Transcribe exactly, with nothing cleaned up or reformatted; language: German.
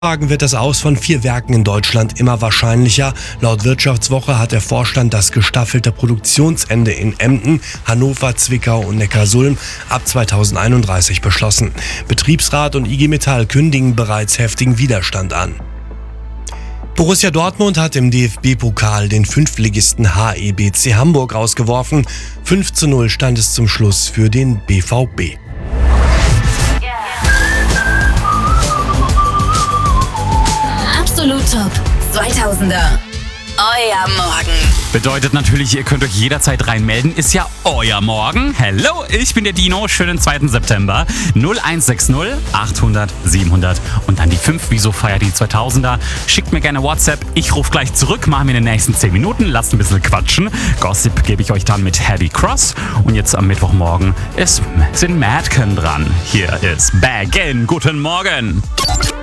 Tagen wird das Aus von vier Werken in Deutschland immer wahrscheinlicher. Laut Wirtschaftswoche hat der Vorstand das gestaffelte Produktionsende in Emden, Hannover, Zwickau und Neckarsulm ab zweitausendeinunddreißig beschlossen. Betriebsrat und I G Metall kündigen bereits heftigen Widerstand an. Borussia Dortmund hat im D F B-Pokal den Fünftligisten H E B C Hamburg rausgeworfen. fünf zu null stand es zum Schluss für den B V B. Absolut Top zweitausender. Euer Morgen. Bedeutet natürlich, ihr könnt euch jederzeit reinmelden. Ist ja euer Morgen. Hello, ich bin der Dino. Schönen zweiten September. null eins sechs null achthundert siebenhundert und dann die fünf. Wieso feiert die zweitausender? Schickt mir gerne WhatsApp. Ich rufe gleich zurück. Machen wir in den nächsten zehn Minuten. Lasst ein bisschen quatschen. Gossip gebe ich euch dann mit Heavy Cross. Und jetzt am Mittwochmorgen ist, sind Madken dran. Hier ist Baggin. Guten Morgen.